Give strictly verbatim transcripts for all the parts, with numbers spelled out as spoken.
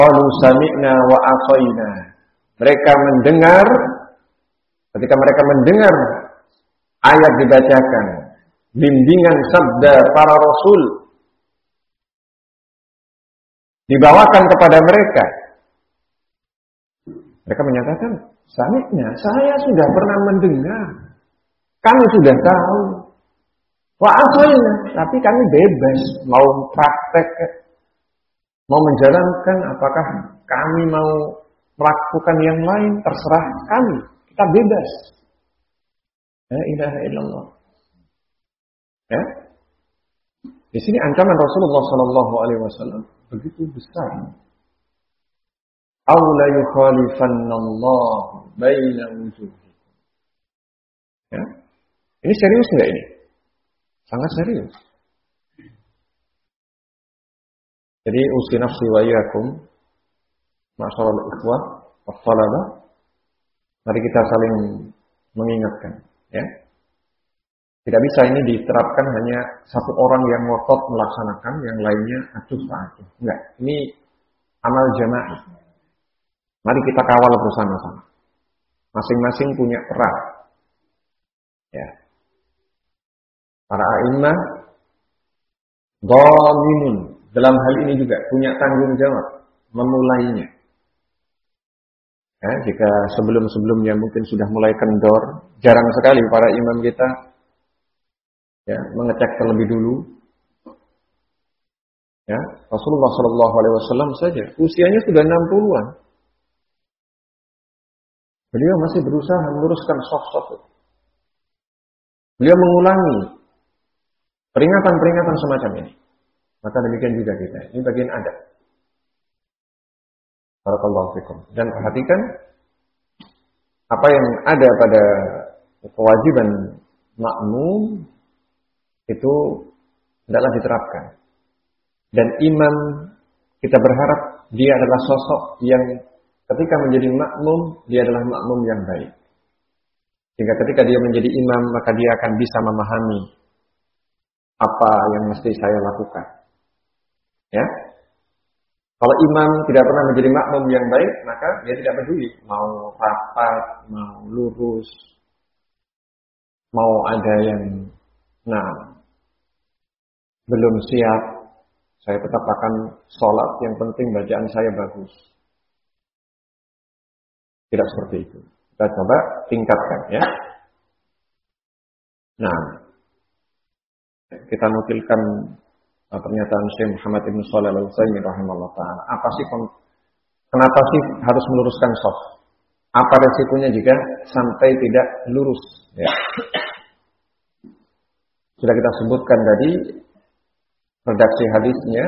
qalu sami'na wa ata'na. Mereka mendengar, ketika mereka mendengar ayat dibacakan, bimbingan sabda para rasul dibawakan kepada mereka, mereka menyatakan, sami'na, saya sudah pernah mendengar, kami sudah tahu. Wa ata'na, tapi kami bebas mau praktek, mau menjalankan, apakah kami mau melakukan yang lain, terserah kami, kita bebas. La ilaha illallah. Ya? Di sini ancaman Rasulullah sallallahu alaihi wasallam begitu besar. Aw la yukhalifannallahu baina wujuhikum. Ya? Ini serius enggak ini? Sangat serius. Jadi usi nafsi wa iyyakum ma'asyaral ikhwah was-salamah. Mari kita saling mengingatkan, ya. Tidak bisa ini diterapkan hanya satu orang yang ngotot melaksanakan, yang lainnya acuh tak acuh. Enggak, ini amal jamaah. Mari kita kawal bersama-sama. Masing-masing punya peran. Ya. Para a'immah dhaminun dalam hal ini juga punya tanggung jawab memulainya. Ya, jika sebelum-sebelumnya mungkin sudah mulai kendor, jarang sekali para imam kita ya, mengecek terlebih dulu. Ya, Rasulullah Shallallahu Alaihi Wasallam saja usianya sudah enam puluhan. Beliau masih berusaha meluruskan saf-saf. Beliau mengulangi peringatan-peringatan semacam ini. Maka demikian juga kita. Ini bagian adab. Barakallahu fikum. Dan perhatikan apa yang ada pada kewajiban makmum itu hendaklah diterapkan. Dan imam kita berharap dia adalah sosok yang ketika menjadi makmum dia adalah makmum yang baik. Sehingga ketika dia menjadi imam maka dia akan bisa memahami apa yang mesti saya lakukan. Ya. Kalau imam tidak pernah menjadi makmum yang baik, maka dia tidak peduli mau rapat, mau lurus, mau ada yang nah belum siap, saya tetap akan sholat, yang penting bacaan saya bagus. Tidak seperti itu. Kita coba tingkatkan, ya. Nah, kita nukilkan pernyataan Syekh Muhammad Ibn Shalih Al-Utsaimin rahimahullah ta'ala. Apa sih, kenapa sih harus meluruskan shaf? Apa resikonya jika sampai tidak lurus? Ya. Sudah kita sebutkan tadi redaksi hadisnya,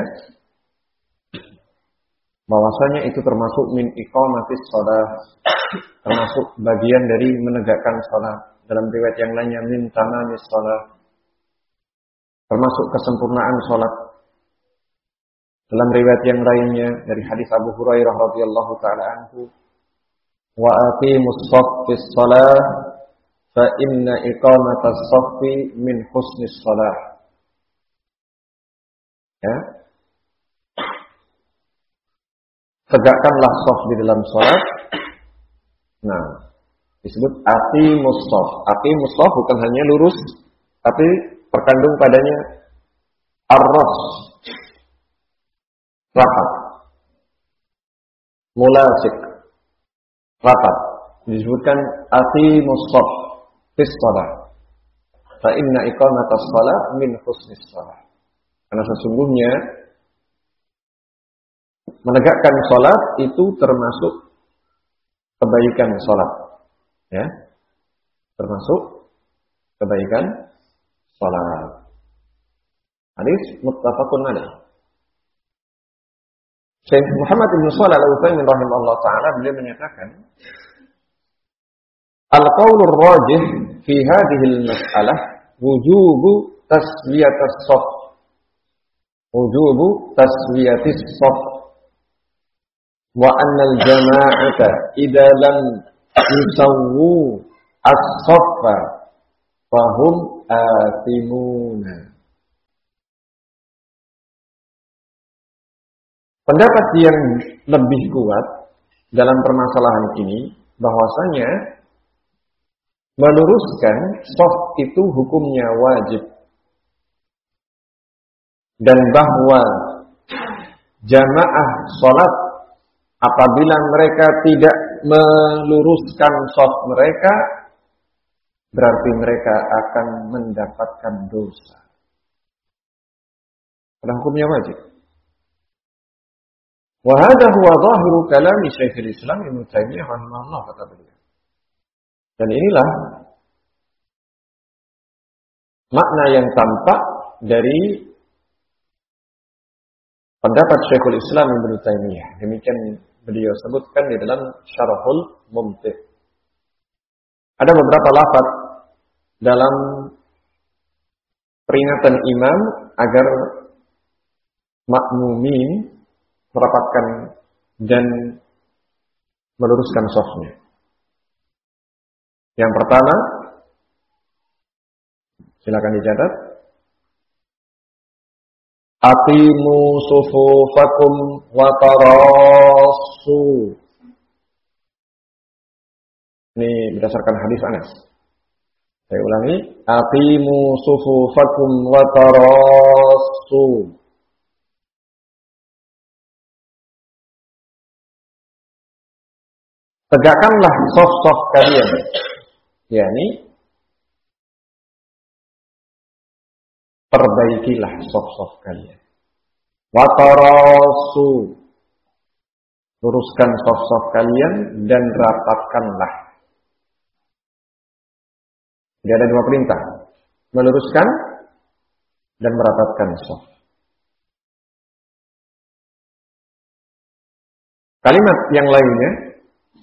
bahwasanya itu termasuk min iqamatis shalah, termasuk bagian dari menegakkan salat. Dalam riwayat yang lainnya min tamamis shalah, termasuk kesempurnaan salat. Dalam riwayat yang lainnya dari hadis Abu Hurairah radhiyallahu taala anhu, wa aqimus shaffis shalah fa inna iqamatas shaffi min husnis shalah. Ya. Tegakkanlah shaf di dalam salat. Nah, disebut aqimus shaf. Aqimus shaf bukan hanya lurus, tapi terkandung padanya ar-ras, rapat, mulasik, rapat. Disebutkan aqimus shaf fis shalah fa inna iqamatas shalah min husnis shalah. Karena sesungguhnya menegakkan salat itu termasuk kebaikan salat, ya, termasuk kebaikan salat. Hadis muttafaqun alaih. Syekh Muhammad Ibn Shalih Al-Utsaimin rahimahullah ta'ala beliau menyatakan, al-qaulur rajih fi hadhihi al-mas'alah wujubu taswiyatis shaf. Wujubu taswiyatis shaf. Wa annal jama'ata idza lam yusawwu as-shaffa fahum athimuna. Pendapat yang lebih kuat dalam permasalahan ini bahwasanya meluruskan shaf itu hukumnya wajib, dan bahwa jamaah salat apabila mereka tidak meluruskan shaf mereka, berarti mereka akan mendapatkan dosa. Pada hukumnya wajib. Wa hadha huwa zahiru kalami Syekhul Islam Ibnu Taimiyah rahimahullah, kata beliau. Dan inilah makna yang tampak dari pendapat Syekhul Islam Ibnu Taimiyah. Demikian beliau sebutkan di dalam Syarhul Mumti'. Ada beberapa lafaz dalam peringatan imam agar makmumin merapatkan dan meluruskan shafnya. Yang pertama, silakan dicatat. Aqimu sufufakum wa tarassu. Ini berdasarkan hadis Anas. Saya ulangi, aqimu sufufakum wa tarassu. Tegakkanlah shaf-shaf kalian, yakni perbaikilah shaf-shaf kalian. Wa tarassu, luruskan shaf-shaf kalian dan rapatkanlah. Jadi ada dua perintah, meluruskan dan merapatkan shaf. Kalimat yang lainnya,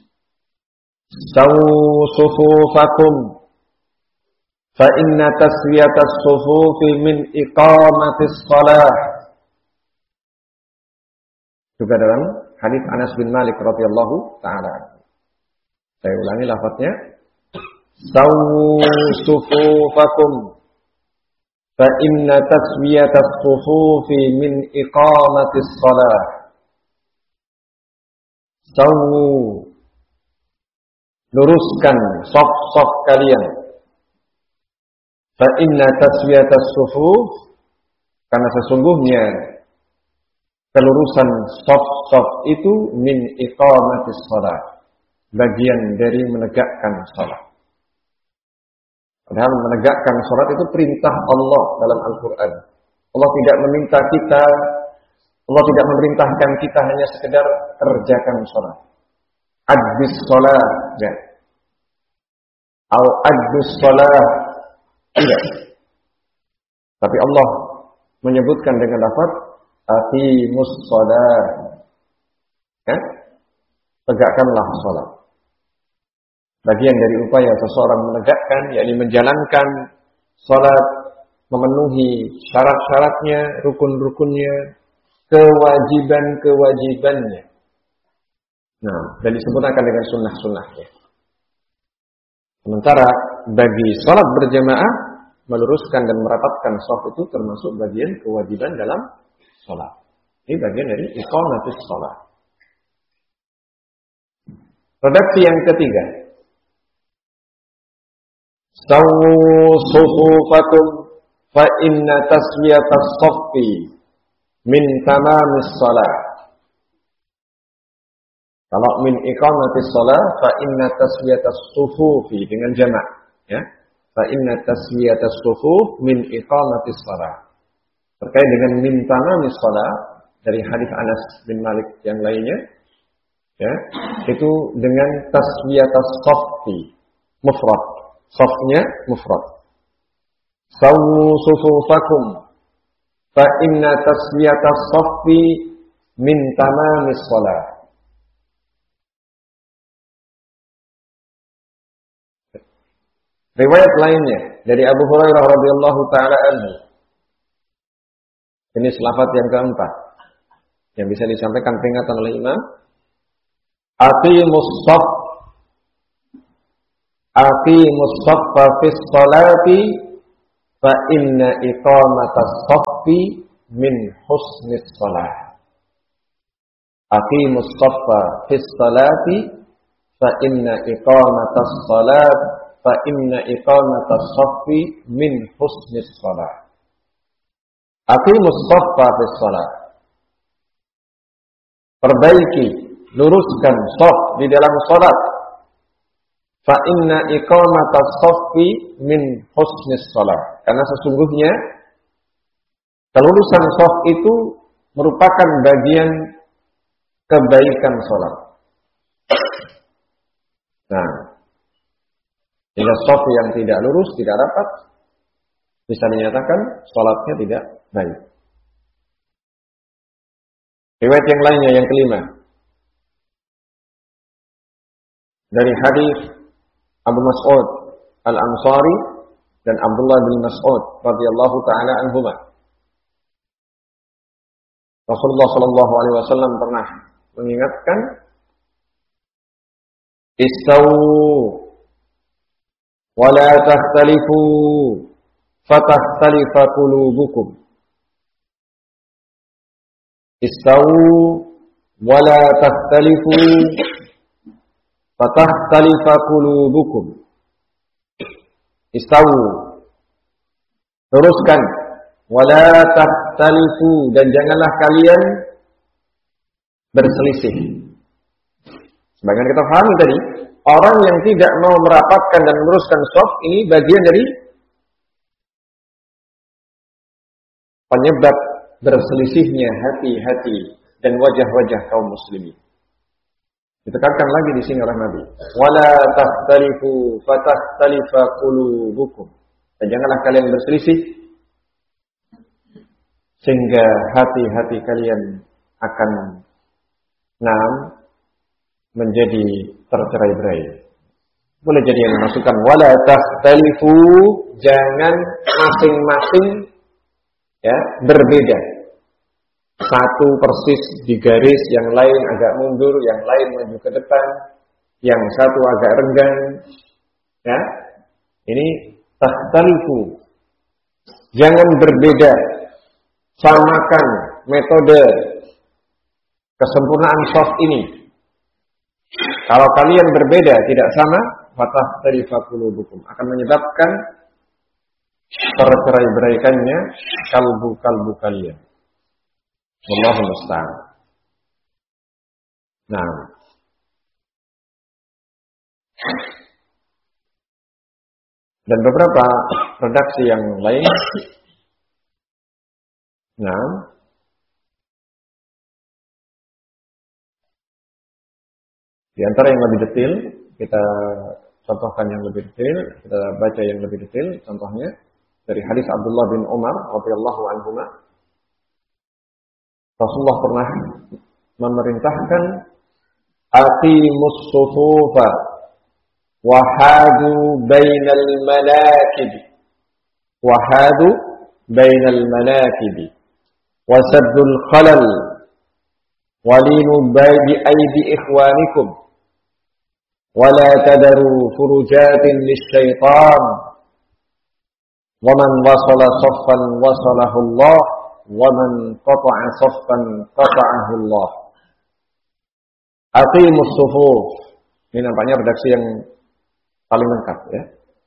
sawu sufufakum fa inna taswiyatas sufufi min iqamatis shalah. Juga dalam hadis Anas bin Malik radhiyallahu taala. Saya ulangi lafaznya. Sawu sufufakum fa inna taswiyatas sufufi min iqamatis shalah. Sawu, luruskan shaf-shaf kalian. Fa inna taswiyatas sufuf, karena sesungguhnya kelurusan shaf-shaf itu min iqamatis shalah, bagian dari menegakkan salat. Padahal menegakkan salat itu perintah Allah dalam Al-Quran. Allah tidak meminta kita, Allah tidak memerintahkan kita hanya sekedar kerjakan salat. Adbis salat, ya. Au adbis salat, tidak. Tapi Allah menyebutkan dengan lafaz aqimus salat, ya. Tegakkanlah salat. Bagian dari upaya seseorang menegakkan, yakni menjalankan salat, memenuhi syarat-syaratnya, rukun-rukunnya, kewajiban-kewajibannya. Nah, dan disempurnakan dengan sunnah-sunnahnya. Sementara bagi salat berjamaah, meluruskan dan merapatkan shaf itu termasuk bagian kewajiban dalam salat. Ini bagian dari iqamatus shalah. Redaksi yang ketiga, sawu sufufakum fa inna taswiyatas shaffi min tamamis shalah. Kalau min iqamatis shalah fa inna taswiyatas sufufi dengan jamak, ya. Fa inna taswiyatas sufuf min iqamatis shalah. Terkait dengan min tamamis shalah dari hadis Anas bin Malik yang lainnya, ya, itu dengan taswiyatas shaffi mufrad. Shafnya mufrad. Sawu sufufakum fa inna taswiyatas shaffi min tamamis shalah. Riwayat lainnya dari Abu Hurairah radhiyallahu taala anhu. Ini lafaz yang keempat yang bisa disampaikan peringatan oleh imam. Aqimus shaf Aqimus shaffa fis sholati fa inna iqamatas shaffi min husnis shalah. Aqimus shaffa fis salati fa inna iqamatas salat fa inna iqamatas shaffi min husnis salat. Aqimus shaffa fis salat. Perbaiki, luruskan shaf di dalam salat. Fa inna iqamatas shaffi min husnis salat. Karena sesungguhnya kelurusan shaf itu merupakan bagian kebaikan salat. Nah, jika shaf yang tidak lurus, tidak rapat, bisa dinyatakan salatnya tidak baik. Riwayat yang lainnya yang kelima dari hadis Abu Mas'ud Al-Ansari dan Abdullah bin Mas'ud radhiyallahu taala anhuma. Rasulullah sallallahu alaihi wasallam pernah mengingatkan, istawu wa la takhtalifu fatakhtalifa qulubukum. Istawu wa la takhtalifu fatakhtalifa qulubukum. Istawu, luruskan, wa la takhtalifu, dan janganlah kalian berselisih. Sebagian kita pahami tadi, orang yang tidak mau merapatkan dan meluruskan shaf ini bagian dari penyebab berselisihnya hati-hati dan wajah-wajah kaum muslimin. Ditekankan lagi di sini oleh Nabi, wala takhtalifu fatakhtalifa qulubukum, dan janganlah kalian berselisih sehingga hati-hati kalian akan nam menjadi tercerai-berai. Boleh jadi yang dimasukkan wala takhtalifu, jangan masing-masing ya berbeda. Satu persis di garis, yang lain agak mundur, yang lain maju ke depan, yang satu agak renggang. Ya, ini takhtalifu. Jangan berbeda. Samakan metode kesempurnaan shaf ini. Kalau kalian berbeda, tidak sama, fatakhtalifa qulubukum, akan menyebabkan tercerai-beraikannya kalbu-kalbu kalian. Wallahu musta'an. Nah, dan beberapa redaksi yang lain. Nah, di antara yang lebih detail, kita contohkan yang lebih detail, kita baca yang lebih detail. Contohnya dari hadis Abdullah bin Umar radhiyallahu anhuma. Rasulullah pernah memerintahkan aqimus sufufa wahadu bainal manakib wahadu bainal manakib wasaddul khalal walinu bi aidi ikhwanikum wala tadaru furujatin lisyaitan waman wasala saffan wasalahu Allah waman qata'a saffan qata'ahu Allah. Aqimus sufuf. Ini nampaknya redaksi yang paling lengkap ya.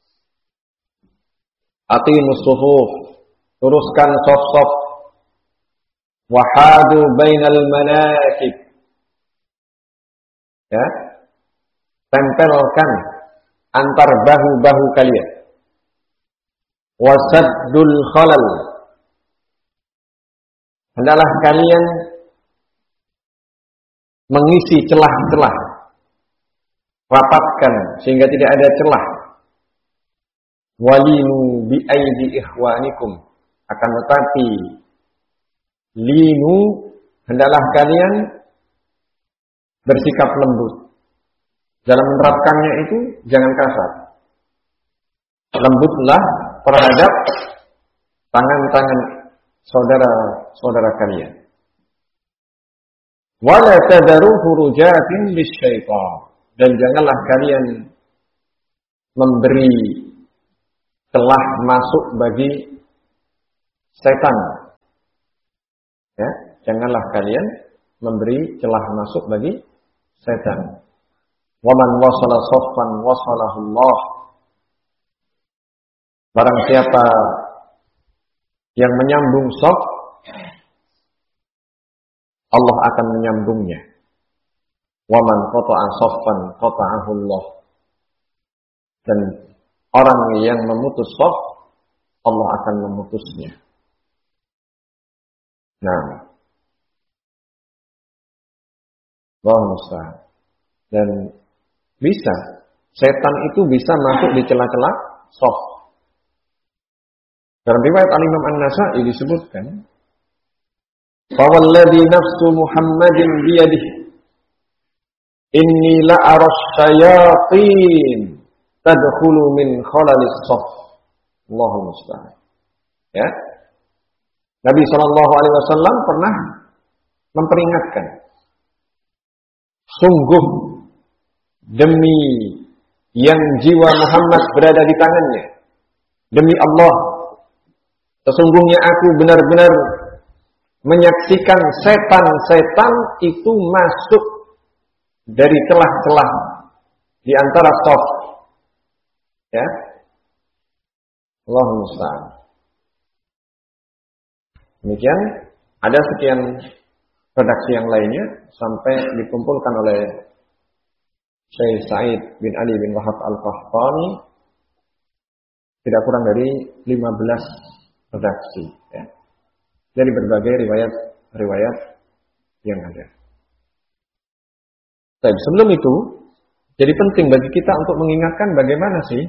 Aqimus sufuf, luruskan shaf-shaf. Wahadu bainal manakib. Ya. Tempelkan antar bahu-bahu kalian. Wasaddul khalal. Hendaklah kalian mengisi celah-celah, rapatkan sehingga tidak ada celah. Walinu bi aidi ikhwanikum, akan tetapi linu, hendaklah kalian bersikap lembut. Dalam menerapkannya itu jangan kasar. Lembutlah terhadap tangan-tangan saudara-saudara kalian. Wala tadaru furujatin lisyaitan, dan janganlah kalian memberi celah masuk bagi setan. Ya, janganlah kalian memberi celah masuk bagi setan. Wa man wasala saffan wasalahu Allah. Barang siapa yang menyambung shaf, Allah akan menyambungnya. Wa man qata'a saffan qata'ahu Allah. Dan orang yang memutus shaf, Allah akan memutusnya. Nah, Allah musta'an. Dan bisa, setan itu bisa masuk di celah-celah shaf. Dalam riwayat Al-Imam An-Nasa'i disebutkan, "Fawalladzi nafsu Muhammadin biyadihi, inni la'ara syayatin tadkhulu min khalalis shaf." Allahu musta'an. Ya. Nabi sallallahu alaihi wasallam pernah memperingatkan, sungguh demi yang jiwa Muhammad berada di tangannya, demi Allah, sesungguhnya aku benar-benar menyaksikan setan-setan itu masuk dari celah-celah di antara shaf. Ya. Allahu musta'an. Demikian, ada sekian redaksi yang lainnya sampai dikumpulkan oleh Syekh Sa'id bin Ali bin Wahab Al-Qahtani tidak kurang dari lima belas redaksi, ya, dari berbagai riwayat-riwayat yang ada. Tapi sebelum itu, jadi penting bagi kita untuk mengingatkan bagaimana sih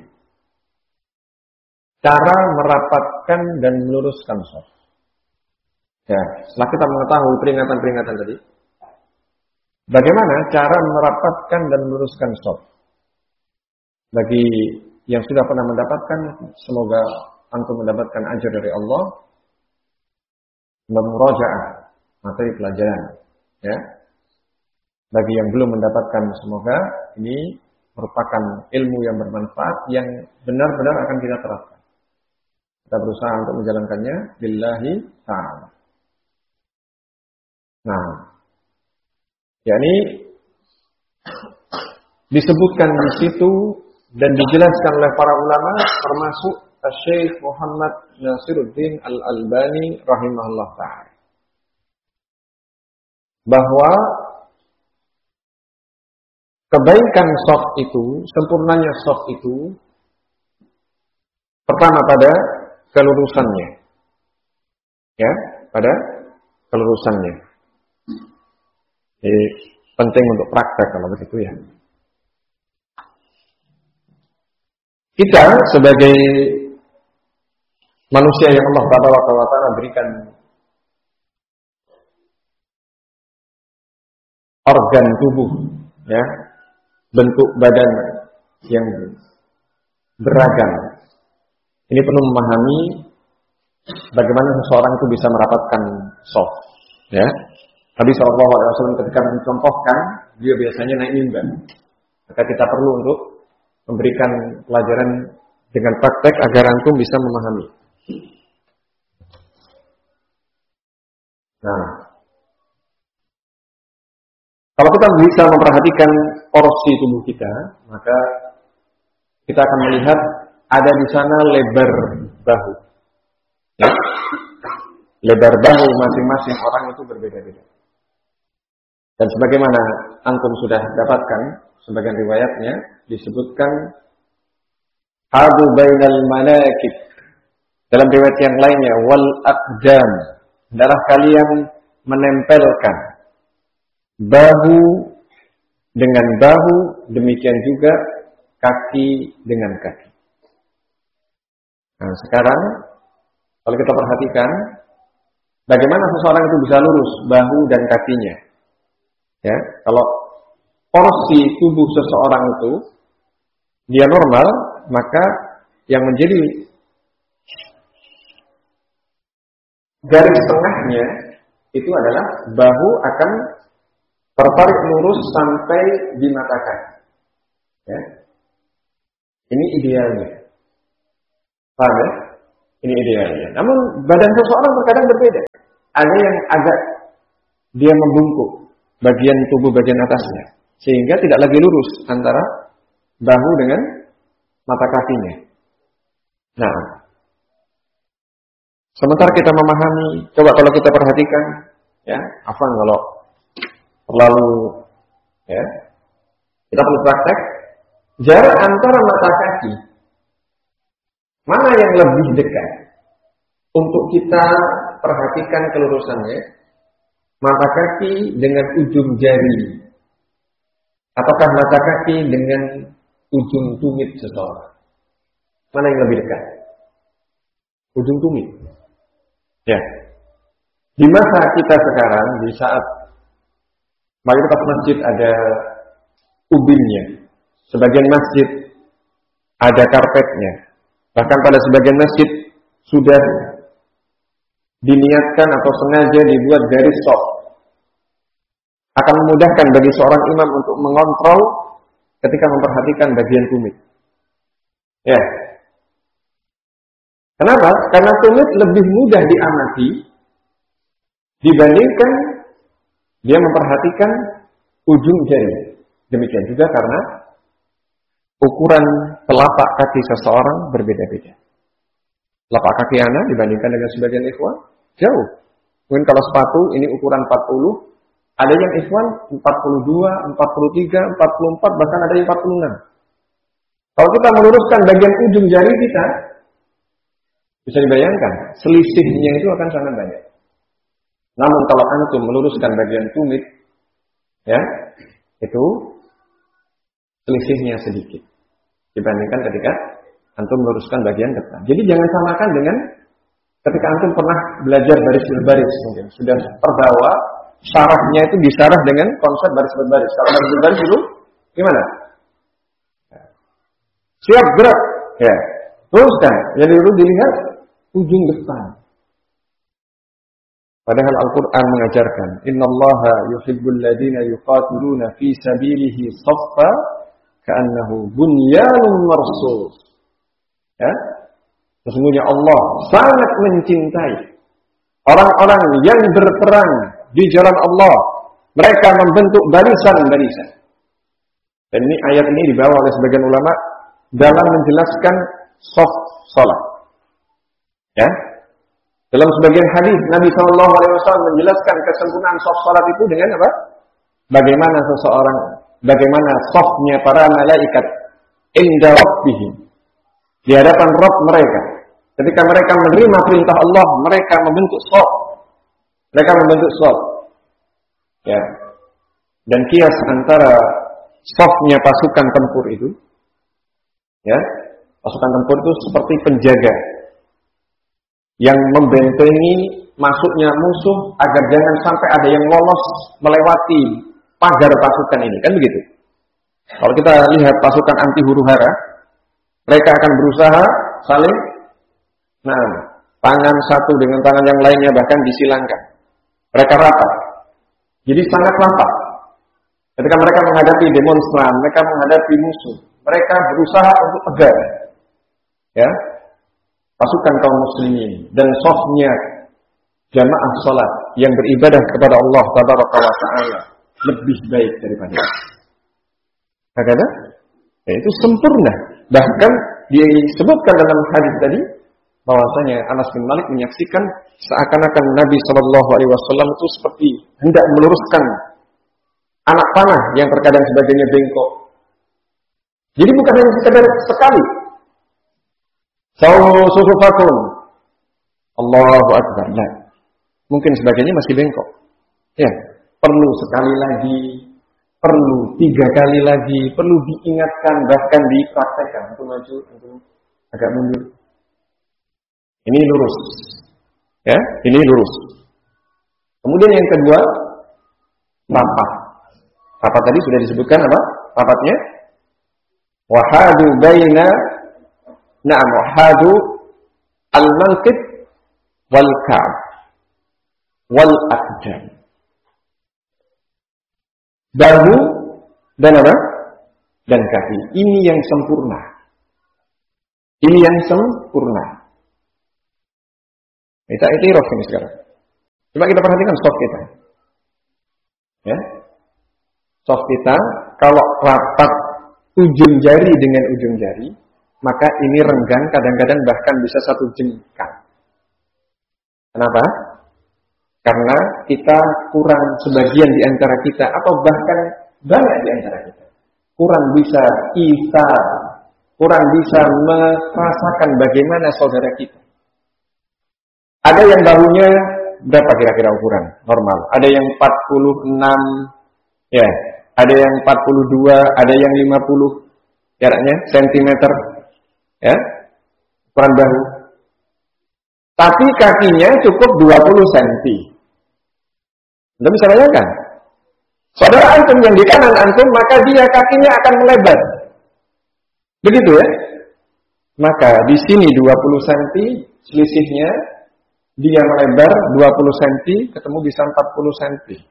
cara merapatkan dan meluruskan shaf. Ya, setelah kita mengetahui peringatan-peringatan tadi, bagaimana cara merapatkan dan meluruskan shaf? Bagi yang sudah pernah mendapatkan, semoga antum mendapatkan ajar dari Allah, memurajaah materi pelajaran. Ya, bagi yang belum mendapatkan, semoga ini merupakan ilmu yang bermanfaat yang benar-benar akan kita terapkan. Kita berusaha untuk menjalankannya billahi ta'ala. Nah, yakni disebutkan di situ dan dijelaskan oleh para ulama, termasuk Syekh Muhammad Nasiruddin Al-Albani rahimahullah ta'ala, bahwa kebaikan shaf itu, sempurnanya shaf itu, pertama pada kelurusannya. Ya, pada kelurusannya. Jadi penting untuk praktek kalau begitu ya. Kita sebagai manusia yang Allah Ta'ala berikan organ tubuh, ya, bentuk badan yang beragam. Ini perlu memahami bagaimana seseorang itu bisa merapatkan shaf. Ya, Nabi shallallahu alaihi wasallam ketika mencontohkan, dia biasanya naik mimbar. Maka kita perlu untuk memberikan pelajaran dengan praktek agar antum bisa memahami. Nah, kalau kita bisa memperhatikan porsi tubuh kita, maka kita akan melihat ada di sana lebar bahu. Ya. Lebar bahu masing-masing orang itu berbeda-beda. Dan sebagaimana antum sudah dapatkan, sebagian riwayatnya disebutkan hadu bainal manakib. Dalam riwayat yang lainnya wal aqdam, adalah kalian menempelkan bahu dengan bahu, demikian juga kaki dengan kaki. Nah, sekarang kalau kita perhatikan bagaimana seseorang itu bisa lurus bahu dan kakinya. Ya, kalau porsi tubuh seseorang itu dia normal, maka yang menjadi garis tengahnya itu adalah bahu akan tertarik lurus sampai di mata kaki. Ya. Ini idealnya. Paham ya? Ini idealnya. Namun badan seseorang terkadang berbeda. Ada yang agak dia membungkuk. bagian tubuh bagian atasnya, sehingga tidak lagi lurus antara bahu dengan mata kakinya. Nah, sementara kita memahami, coba kalau kita perhatikan, ya, afwan kalau terlalu, ya, kita perlu praktek jarak antara mata kaki, mana yang lebih dekat untuk kita perhatikan kelurusannya, mata kaki dengan ujung jari, ataukah mata kaki dengan ujung tumit seseorang? Mana yang lebih dekat? Ujung tumit. Ya. Di masa kita sekarang, di saat mayoritas masjid ada ubinnya, sebagian masjid ada karpetnya, bahkan pada sebagian masjid sudah diniatkan atau sengaja dibuat garis soft, akan memudahkan bagi seorang imam untuk mengontrol ketika memperhatikan bagian tumit. Ya. Kenapa? Karena tumit lebih mudah diamati dibandingkan dia memperhatikan ujung jari. Demikian juga karena ukuran telapak kaki seseorang berbeda-beda. Telapak kaki anak dibandingkan dengan sebagian ikhwan jauh. Mungkin kalau sepatu ini ukuran empat puluh, ada yang ikhwan empat puluh dua, empat puluh tiga, empat puluh empat, bahkan ada yang empat puluh enam. Kalau kita meluruskan bagian ujung jari kita, bisa dibayangkan selisihnya itu akan sangat banyak. Namun kalau antum meluruskan bagian tumit, ya, itu selisihnya sedikit dibandingkan ketika antum meluruskan bagian depan. Jadi jangan samakan dengan ketika antum pernah belajar baris berbaris, mungkin sudah terbawa syarahnya itu disarah dengan konsep baris berbaris. Kalau baris berbaris itu gimana? Siap gerak, ya, teruskan. Jadi dulu dilihat ujung depan. Padahal Al-Quran mengajarkan, Innallaha yuhibbul ladina yuqatiluna fi sabilihi saffa ka'annahu bunyanun marsus. Ya? Sesungguhnya Allah sangat mencintai orang-orang yang berperang di jalan Allah. Mereka membentuk barisan-barisan. Dan ini ayat ini dibawa oleh sebagian ulama dalam menjelaskan shaf salat. Ya? Dalam sebagian hadis Nabi shallallahu alaihi wasallam menjelaskan kesempurnaan shaf salat itu dengan apa? Bagaimana seseorang, bagaimana shafnya para malaikat inda rabbihim, di hadapan Rabb mereka. Ketika mereka menerima perintah Allah, mereka membentuk shaf. Mereka membentuk shaf. Ya. Dan kias antara shafnya pasukan tempur itu, ya, pasukan tempur itu seperti penjaga yang membentengi masuknya musuh agar jangan sampai ada yang lolos melewati pagar pasukan ini, kan begitu? Kalau kita lihat pasukan anti huru-hara, mereka akan berusaha saling, nah, tangan satu dengan tangan yang lainnya bahkan disilangkan. Mereka rapat, jadi sangat rapat. Ketika mereka menghadapi demonstran, mereka menghadapi musuh, mereka berusaha untuk tegar, ya. Pasukan kaum muslimin dan shafnya jamaah salat yang beribadah kepada Allah Tabaraka wa Ta'ala lebih baik daripada itu. Bagaimana? Ya, itu sempurna. Bahkan disebutkan dalam hadis tadi bahwasanya Anas bin Malik menyaksikan seakan-akan Nabi Shallallahu Alaihi Wasallam itu seperti hendak meluruskan anak panah yang terkadang sebagainya bengkok. Jadi bukan hanya sekedar sekali. Sawu sufufakum. Allahu Akbar. Nah, mungkin sebagainya masih bengkok. Ya, perlu sekali lagi, perlu tiga kali lagi, perlu diingatkan, bahkan dipraktekkan. Untuk maju, untuk agak mundur. Ini lurus. Ya, ini lurus. Kemudian yang kedua, rapat. Rapat tadi sudah disebutkan apa? Rapatnya wahadu baina na'am wahadu al-manqib wal ka'b wal aqdam. Bahu dan apa? Dan kaki. Ini yang sempurna. Ini yang sempurna. Kita iktiraf ini sekarang. Coba kita perhatikan stok kita. Ya. soft kita, kalau rapat ujung jari dengan ujung jari, maka ini renggang, kadang-kadang bahkan bisa satu jengkal. Kenapa? Karena kita kurang sebagian di antara kita, atau bahkan banyak di antara kita, kurang bisa isar, kurang bisa merasakan bagaimana saudara kita. Ada yang bahunya berapa kira-kira ukuran normal? Ada yang empat puluh enam, ya, ada yang empat puluh dua, ada yang lima puluh jaraknya sentimeter, ya, ukuran bahu. Tapi kakinya cukup dua puluh sentimeter. Anda bisa bayangkan? Saudara antum yang di kanan antum, maka dia kakinya akan melebar. Begitu ya? Maka di sini dua puluh sentimeter selisihnya, dia melebar dua puluh sentimeter, ketemu bisa empat puluh sentimeter.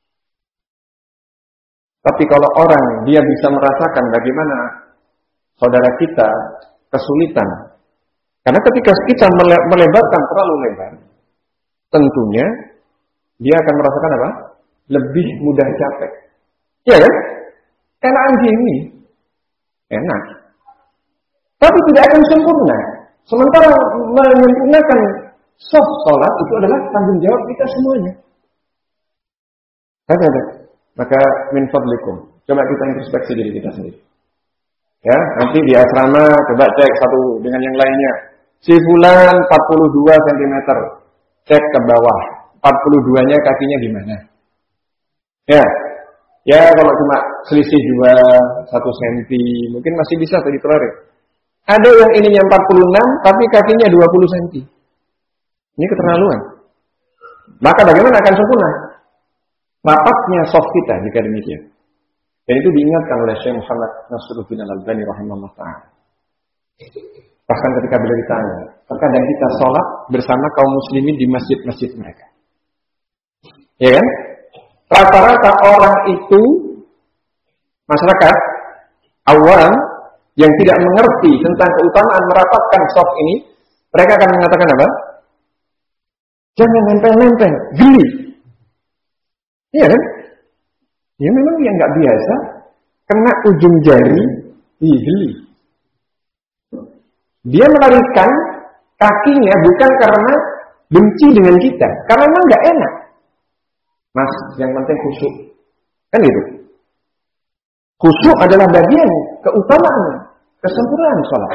Tapi kalau orang dia bisa merasakan bagaimana saudara kita kesulitan, karena ketika kita melebarkan terlalu lebar, tentunya dia akan merasakan apa? Lebih mudah capek. Iya kan? Enakan gini. Enak. Tapi tidak akan sempurna. Sementara menyempurnakan soft sholat itu adalah tanggung jawab kita semuanya. Ada, ada. Maka min fadlikum, coba kita introspeksi diri kita sendiri. Ya, nanti di asrama coba cek satu dengan yang lainnya. Si fulan empat puluh dua sentimeter. Cek ke bawah. empat puluh dua-nya kakinya gimana? Ya. Ya, kalau cuma selisih dua, satu senti, mungkin masih bisa tadi ditolerir. Ada yang ininya empat puluh enam, tapi kakinya dua puluh senti. Ini keterlaluan. Maka bagaimana akan sempurna? Rapatnya soft kita jika demikian. Dan itu diingatkan oleh Syekh Muhammad Nasruddin Al-Albani rahimahullah ta'ala. Bahkan ketika beliau ditanya, terkadang kita sholat bersama kaum muslimin di masjid-masjid mereka. Ya kan? Rata-rata orang itu, masyarakat awam yang tidak mengerti tentang keutamaan merapatkan soft ini, mereka akan mengatakan apa? Jangan nempel-nempel, geli. Iya kan? Ya memang yang nggak biasa, kena ujung jari, ih geli. Dia melarikan kakinya bukan karena benci dengan kita, karena memang nggak enak. Mas, yang penting khusyuk. Kan gitu. Khusyuk adalah bagian keutamaan, kesempurnaan sholat.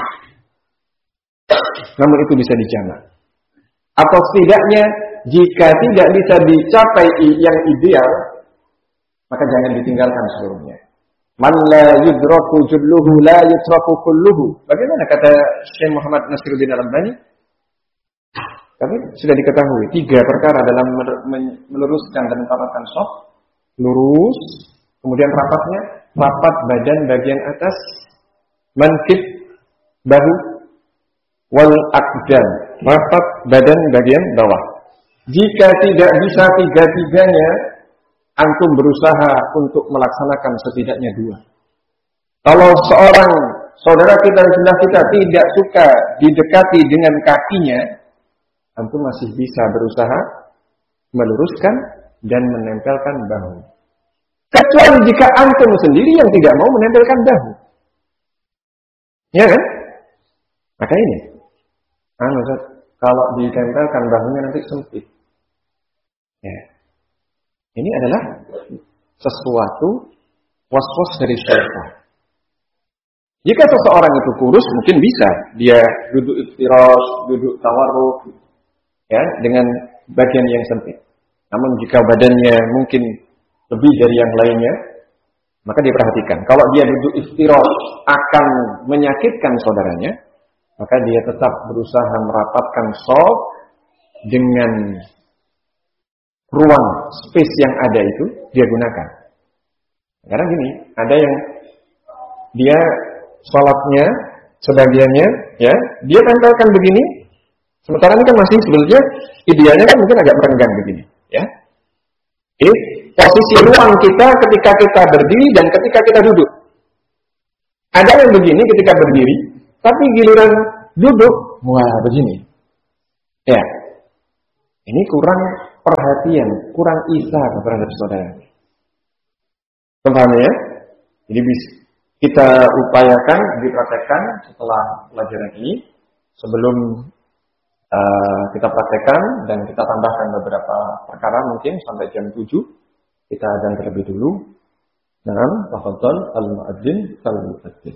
Namun itu bisa dijamak. Atau setidaknya, jika tidak bisa dicapai yang ideal, maka jangan ditinggalkan seluruhnya. Man la yudraku julluhu la yutraku kulluhu. Bagaimana kata Syekh Muhammad Nasruddin Al-Albani? Tapi sudah diketahui tiga perkara dalam meluruskan dan merapatkan soft, lurus, kemudian rapatnya, rapat badan bagian atas, mankib, bahu, wal aqdam, rapat badan bagian bawah. Jika tidak bisa tiga-tiganya, antum berusaha untuk melaksanakan setidaknya dua. Kalau seorang saudara kita di sebelah kita tidak suka didekati dengan kakinya, antum masih bisa berusaha meluruskan dan menempelkan bahu. Kecuali jika antum sendiri yang tidak mau menempelkan bahu. Ya kan? Maka ini, anu, kalau ditempelkan bahunya nanti sempit. Ya. Ini adalah sesuatu was-was dari syaitan. Jika seseorang itu kurus, mungkin bisa dia duduk iftirash, duduk tawarruk, ya, dengan bagian yang sempit. Namun jika badannya mungkin lebih dari yang lainnya, maka dia perhatikan. Kalau dia duduk iftirash akan menyakitkan saudaranya, maka dia tetap berusaha merapatkan soft dengan ruang space yang ada itu dia gunakan. Karena gini, ada yang dia sholatnya sebagiannya, ya, dia tempelkan begini, sementara ini kan masih sebenarnya idealnya kan mungkin agak merenggang begini, ya. Ini posisi ruang kita ketika kita berdiri dan ketika kita duduk. Ada yang begini ketika berdiri, tapi giliran duduk, wah begini, ya. Ini kurang perhatian, kurang isar terhadap saudara. Paham ya? Jadi bisa kita upayakan dipraktekkan setelah pelajaran ini sebelum uh, kita praktekkan dan kita tambahkan beberapa perkara mungkin sampai jam tujuh kita adzan terlebih dulu. Nah, tafadhal al-muadzin fal muadzin.